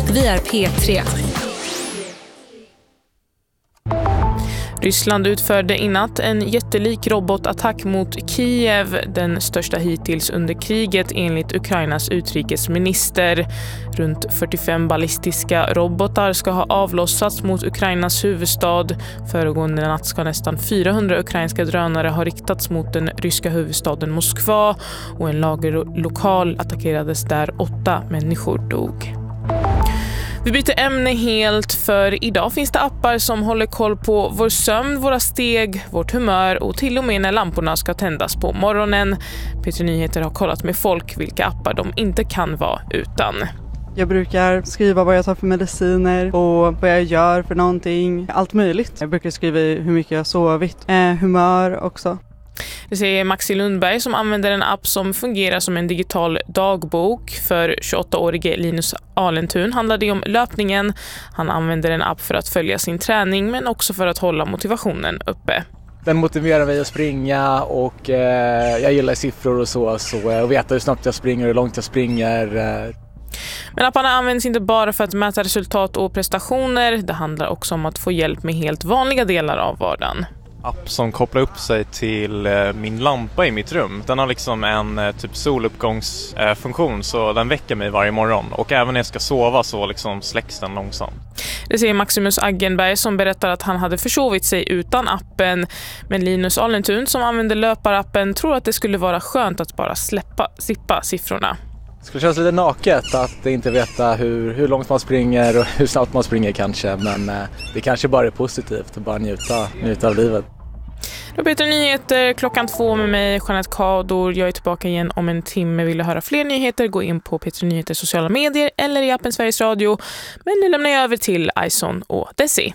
Vi är P3. Ryssland utförde i natt en jättelik robotattack mot Kiev, den största hittills under kriget enligt Ukrainas utrikesminister. Runt 45 ballistiska robotar ska ha avlossats mot Ukrainas huvudstad. Föregående natt ska nästan 400 ukrainska drönare ha riktats mot den ryska huvudstaden Moskva och en lagerlokal attackerades där 8 människor dog. Vi byter ämne helt, för idag finns det appar som håller koll på vår sömn, våra steg, vårt humör och till och med när lamporna ska tändas på morgonen. P3 Nyheter har kollat med folk vilka appar de inte kan vara utan. Jag brukar skriva vad jag tar för mediciner och vad jag gör för någonting, allt möjligt. Jag brukar skriva hur mycket jag har sovit, humör också. Det säger Maxi Lundberg som använder en app som fungerar som en digital dagbok. För 28-årige Linus Alentun handlar det om löpningen. Han använder en app för att följa sin träning men också för att hålla motivationen uppe. Den motiverar mig att springa och jag gillar siffror och så jag vet hur snabbt jag springer och hur långt jag springer. Men apparna används inte bara för att mäta resultat och prestationer. Det handlar också om att få hjälp med helt vanliga delar av vardagen. App som kopplar upp sig till min lampa i mitt rum. Den har liksom en typ soluppgångsfunktion så den väcker mig varje morgon. Och även när jag ska sova så liksom släcks den långsamt. Det säger Maximus Aggenberg som berättar att han hade försovit sig utan appen. Men Linus Alentun som använder löparappen tror att det skulle vara skönt att bara slippa siffrorna. Det skulle kännas lite naket att inte veta hur långt man springer och hur snabbt man springer kanske. Men det kanske bara är positivt att bara njuta av livet. Då P3 Nyheter 2:00 med mig, Jeanette Kador. Jag är tillbaka igen om en timme. Vill du höra fler nyheter, gå in på P3 Nyheter sociala medier eller i appen Sveriges Radio. Men nu lämnar jag över till Ison och Desi.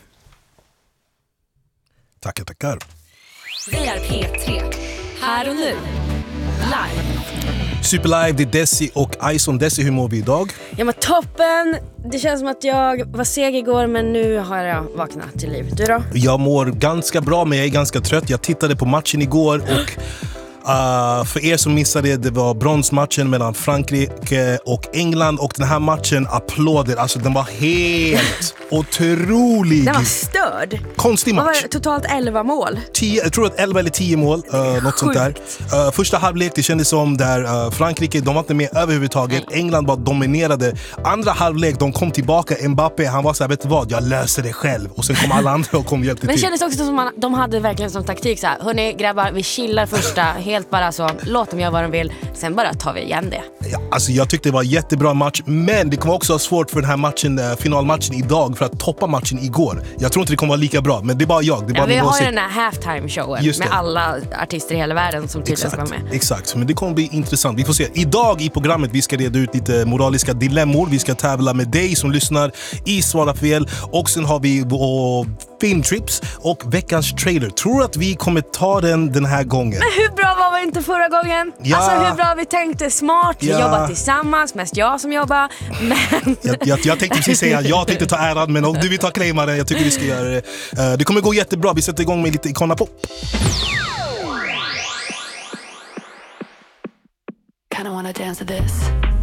Tackar. Vi är P3. Här och nu. Live. Superlive, det är Desi och Ison. Desi, hur mår vi idag? Ja men toppen! Det känns som att jag var seg igår men nu har jag vaknat till liv. Du då? Jag mår ganska bra men jag är ganska trött. Jag tittade på matchen igår och för er som missade det var bronsmatchen mellan Frankrike och England och den här matchen applåder, alltså den var helt otrolig. Den var störd. Konstig match. Vad var det? Totalt 11 mål. 10, jag tror att 11 eller 10 mål, något sånt där. Första halvlek, det kändes som där Frankrike, de var inte med överhuvudtaget. Nej. England bara dominerade. Andra halvlek, de kom tillbaka. Mbappé, han var så här, vet du vad, jag löser det själv. Och sen kom alla andra och kom hjälpte till. Men det kändes också som att de hade verkligen som taktik så här, hörni grabbar, vi chillar första, helt bara så, låt dem göra vad de vill, sen bara tar vi igen det. Ja, alltså jag tyckte det var en jättebra match, men det kommer också vara svårt för den här matchen, finalmatchen idag, för att toppa matchen igår. Jag tror inte det kommer vara lika bra, men det är bara jag. Det är bara vi har ju den här halftime showen med alla artister i hela världen som tydligen ska vara med. Exakt, men det kommer bli intressant. Vi får se. Idag i programmet vi ska reda ut lite moraliska dilemmor. Vi ska tävla med dig som lyssnar i Svara fel. Och sen har vi filmtrips och veckans trailer. Tror att vi kommer ta den här gången. Men hur bra var vi inte förra gången? Ja. Alltså hur bra vi tänkte, smart. Vi jobbar tillsammans, mest jag som jobbar. Men... Jag tänkte precis säga, jag tänkte ta äran, men om du vill ta claimaren, jag tycker vi ska göra det. Det kommer gå jättebra. Vi sätter igång med lite Icona Pop. Kinda wanna dance to this.